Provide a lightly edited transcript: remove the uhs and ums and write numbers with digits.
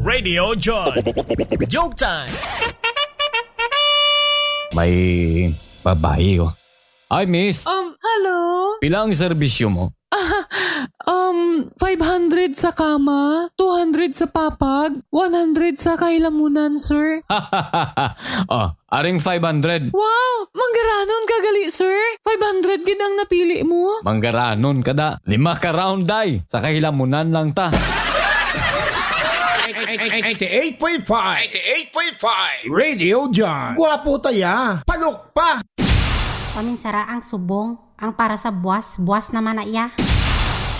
Radio John. Joke time. May babae oh. Ay, miss. Hello? Pila ang serbisyo mo? 500 sa kama, 200 sa papag, 100 sa kailamunan, sir. Oh, aring 500. Wow! Manggaranon ka gali, sir. 500 ginang napili mo. Manggaranon kada. 5 ka round die. Sa kahilamunan lang ta. 88.5 Radio John. Gwapo taya. Palok pa. Paminsara ang subong, ang para sa buwas naman na iya.